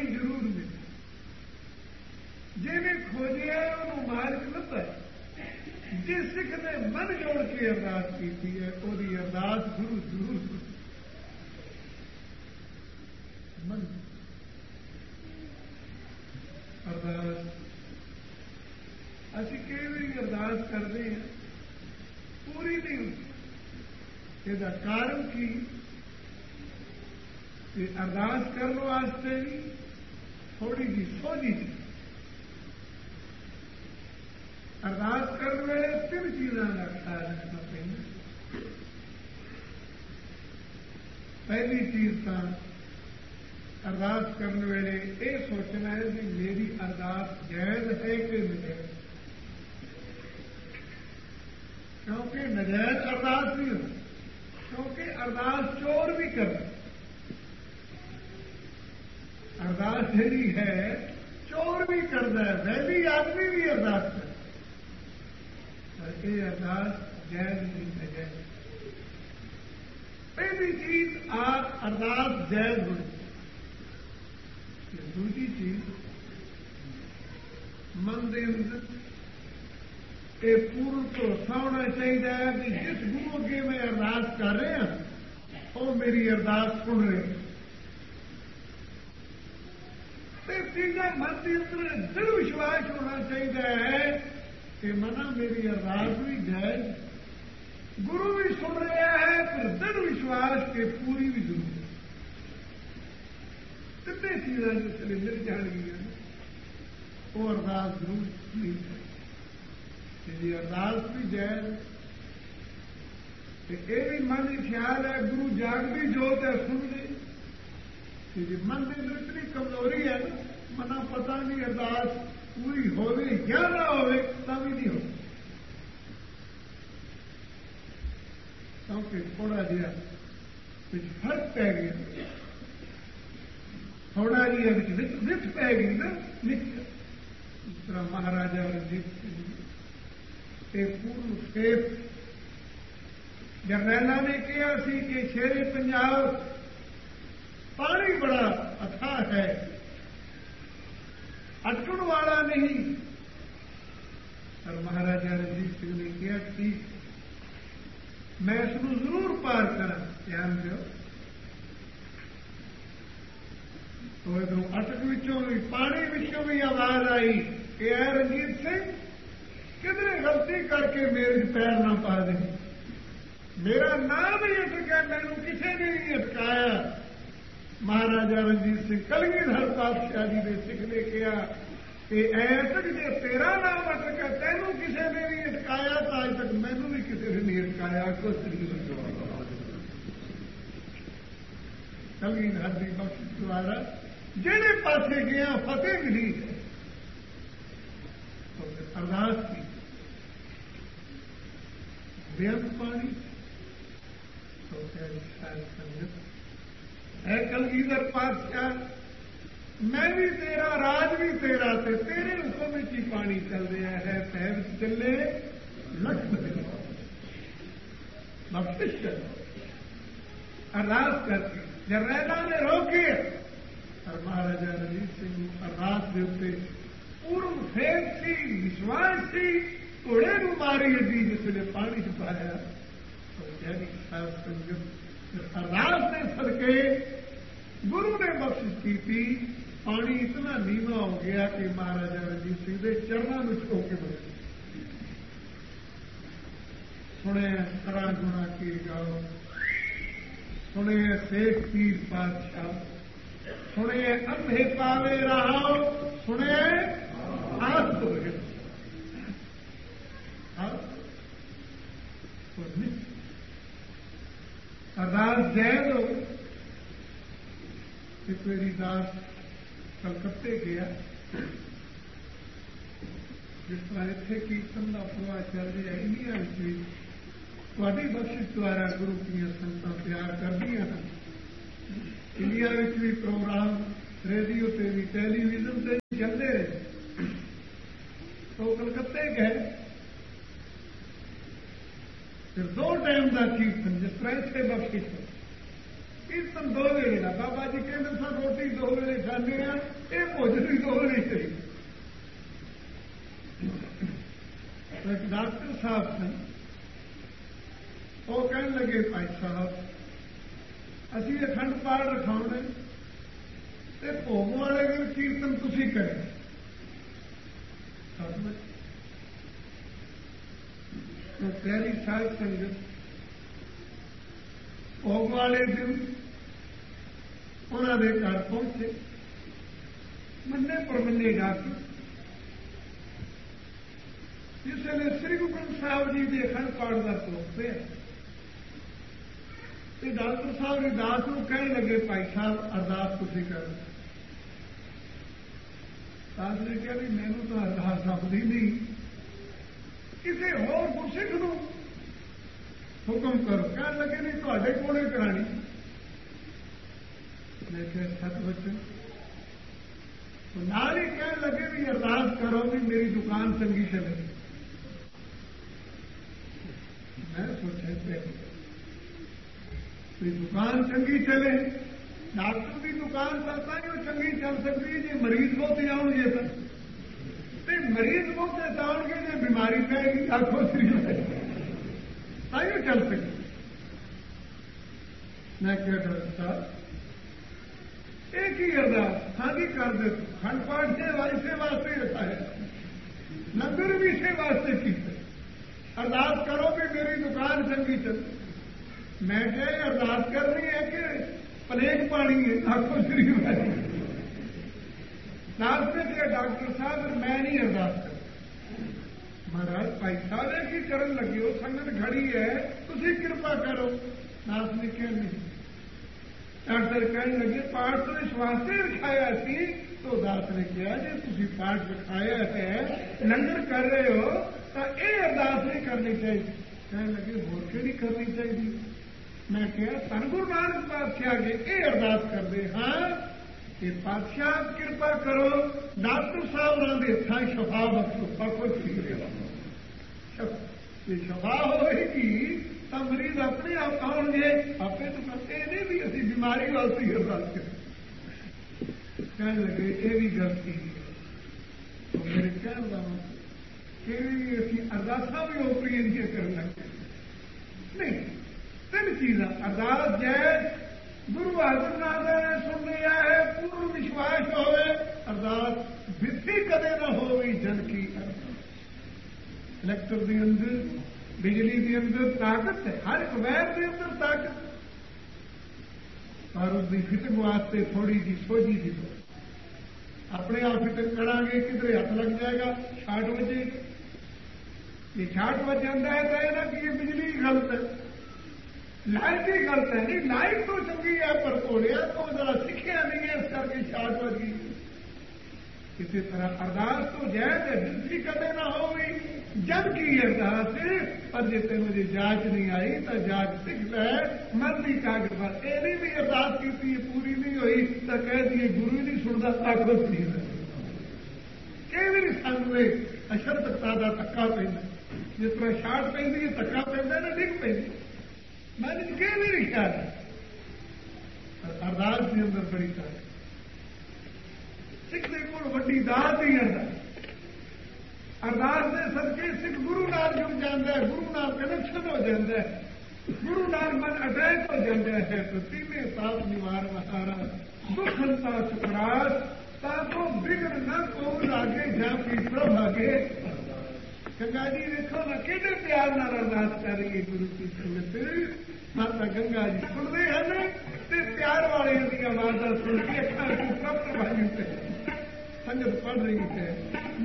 पानी जरूर मिले। जिन्हें खोजिया उन्होंने मार्ग लभा। जिस सिख ने मन जोड़ के अरदास की है वही अरदास गुरु जरूर मन अरदास। असं कई बार अरदास करते हैं पूरी नहीं होती। इसका कारण की अरदास करने वास्ते भी थोड़ी जी सोझी थी। अरदास करने वेले 3 चीज़ों का ख्याल रखना चाहिए। पहली चीज तो अरदास करने वेले ये सोचना है कि मेरी अरदास जायज है कि नजायज। क्योंकि नजायज अरदास नहीं हो, क्योंकि अरदास चोर भी कर अरदास जी है चोर भी करता है, वैली आदमी भी अरदास कर। ये अरदास जायज नहीं नजायज। पहली चीज आप अरदास जायज होनी। दूसरी चीज मन के अंदर ये पूर्ण भरोसा होना चाहिए कि जिस गुरु अगे मैं अरदास कर रहा वो मेरी अरदास सुन रहे। तीजा मन के अंदर दृढ़ विश्वास होना चाहिए है कि मना मेरी अरदास भी जायज, गुरु भी सुन रहा है, फिर दृढ़ विश्वास के पूरी भी जरूर। कितने चीजें जिसने मिल जाएगी वो अरदास जरूर नहीं है। यदि अरदास भी जायज तो यह भी मन ख्याल है गुरु जागती जोत है सुन ले। यदि मन की इतनी कमजोरी है ना, मना पता नहीं अरदास पूरी होवे या ना होवे तभी नहीं हो। क्योंकि थोड़ा जहा कुछ फर्क पै गया, थोड़ा जी नित पै गई ना नित। जिस तरह महाराजा रणजीत सिंह पूर्ण खेप जरनैला ने कहा सी कि शेरे पंजाब पानी बड़ा अथाह है, अटकण वाला नहीं। और महाराजा रणजीत सिंह ने कहा ठीक मैं इसको जरूर पार करा। ध्यान दो तो इधरों अटक विचों भी पानी विचों भी आवाज आई कि ऐ रणजीत सिंह किधरे गलती करके मेरे पैर ना पा दे। मेरा नाम ही अटका, मैनू किसी ने नहीं अटकाया। महाराजा रणजीत सिंह कलगीधर पातशाह जी ने सिख ने कहा कि अटक जो तेरा नाम अटका तेनू किसी ने नहीं अटकाया तो अज तक मैनू भी किसी ने नहीं अटकाया। कुछ नहीं कलगीधर की बख्शिश द्वारा जेड़े पासे गया फतेह मिली है। तो अरदास की बेअंत पानी तो संगत है कलगीधर पातशाह मैं भी तेरा राज भी तेरा ते तेरे हुक्म ही पानी चल रहा है। पैर चले लख बख्शिश चलो अरदास करके जरनैला ने रोके और महाराजा रणजीत सिंह अरदास के उत्ते पूर्ण फेर सी विश्वास सी घोड़े को मारी अड्डी जिसने पानी च पाया। तो यानी साध संगत अरदास ने सदके गुरु ने बख्शिश की थी। पानी इतना नीवा हो गया कि महाराजा रणजीत सिंह के चरणों में होके बने। सुने करा गुणा की गाओ, सुने शेख पीर पातशाह, सुने अंधे पावे रहाओ, सुने हाथ तो अरदास जैद हो। एक मेरी दास कलकत्ते गया, जिस तरह इतने कीर्तन का प्रवाह चल रहा है इंडिया में थोड़ी बख्शिश द्वारा गुरु की संगतां तैयार कर दी हैं। इंडिया में भी प्रोग्राम रेडियो से भी टेलीविजन से चलते रहे। तो कलकत्ते गए, फिर 2 टाइम का कीर्तन जिस तरह से बख्शिश हो कीर्तन 2 वेले का। बाबा जी कहते सर रोटी 2 वेले खाने भोजन की लोड़ नहीं चाहिए। तो एक डॉक्टर साहब सन, वो कहने लगे भाई साहब असी अखंड पाठ रखाने ते भोग वाले दिन कीर्तन तुसी करें। तो प्यारी साध संगत भोग वाले दिन उन्होंने घर पहुंचे, मन्ने परमन्ने डॉक्टर जिसने श्री गुरु ग्रंथ साहब जी के अखंड पाठ का भोग पे डॉक्टर साहब अरदास को कहने लगे भाई साहब अरदास तुसी करो। दास ने कहा भी मैनू तो अरदास आती नहीं, किसी होर गुरसिख नूं हुक्म करो। कहने लगे नहीं तुहाडे कोले करानी। मैं कहा सत वचन। तो नाल ही कहने लगे भी अरदास करो भी मेरी दुकान चंगी चले। मैं सोचा दुकान चंगी चले, डॉक्टर की दुकान करता ही वो चंगी चल सकती है जी मरीज बहुते आउणगे तो मरीज बहुते आउणगे जो बीमारी पैगी आखो ताइयों चल सकती। मैं क्या डॉक्टर साहब एक ही अरदास हाँ जी कर दे। खंड पाठ से इसे वास्ते रखाया, लंगर भी इसे वास्ते की अरदास करो कि मेरी दुकान चंगी चले। मैं क्या अरदास करनी है कि प्लेग पानी है आखो श्री वाली। नाथ ने कहा डॉक्टर साहब मैं नहीं अरदास कर। महाराज भाई साहब की करन लगे हो, संगत खड़ी है तुसी कृपा करो। नाथ ने कहा नहीं। डॉक्टर कहने लगे पाठ तो इस वास्ते रखाया सी। तो दास ने कहा जी तुसी पाठ रखाया है लंगर कर रहे हो तो यह अरदास नहीं करनी चाहिए। कहने लगे होर केड़ी करनी चाहिए। मैं क्या धन गुरु नानक पातशाह के ये अरदास कर दे हाँ कि पातशाह कृपा करो डॉक्टर साहब उन्होंने हथा शफा बख्शो पाखो शफा होगी तो मरीज अपने आप आउणगे आपे तो करते नहीं भी असी बीमारी वास्ते अरदास करें। कहने लगे ये भी गलती है। तो मेरे कहने का कि असी अरदासा भी ओपरी इनके करने लगे नहीं। तीन चीजा अरदास जैस गुरु बहादुर नाथ ने सुन लिया है पूर्ण विश्वास होवे अरदास विधि कदे न होवी जन की अरदास। इलेक्टर के अंदर बिजली के अंदर ताकत है, हर एक वैर के अंदर ताकत पर उसकी फिटिंग वास्ते थोड़ी जी सोझी सी अपने आप फिटिंग करांगे किधरे हथ लग जाएगा छाट बजेगा। ये छाट बज जाता है तो ना कि ये बिजली गलत है, लाइट ही गलत है। नहीं लाइट तो चंगी है पर तोड़िया तो जरा सीखिया नहीं है इस करके छाट बज गई। इसी तरह अरदास तो जायज है बिजली कदे ना होगी जब की अरदास पर जितने मुझे जांच नहीं आई तो जांच सिख है मर्जी कागज पर ये नहीं भी अरदास की पूरी नहीं हुई तो कह दिए गुरु ही नहीं सुनता ताकत नहीं है। कई बार सामने अशरदता का धक्का पैदा जिस तरह छाट पैदी है धक्का पैदा ना डिग पैदी। मैंने कई बार ख्याल अरदास के अंदर बड़ी ताकत सिख के कोल वड्डी दात ही अरदास। अरदास के सदके सिख गुरु नाल जुड़ जाता है, गुरु नाल कनेक्शन हो जाता है, गुरु नाल मन अटैच हो जाता है। तो तीने ताप निवार वहारा दुखनता सुखरास ताको बिगड़ न को लागे जापी प्रभ आगे। गंगा जी देखो ना कितने प्यार नाल अरदास कर रही है गुरु की संगत। माता गंगा जी सुनते हैं तो प्यार वाले की आवाज़ सुन के अखा प्रभ भाई संगत पढ़ रही है।